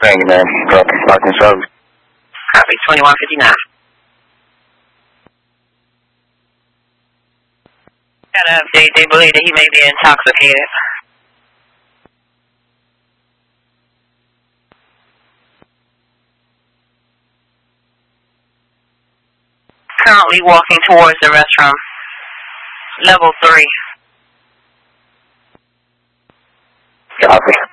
Thank you, man. Parking service. Copy 2159. Got an update. They believe that he may be intoxicated. Currently walking towards the restroom. Level 3. Copy.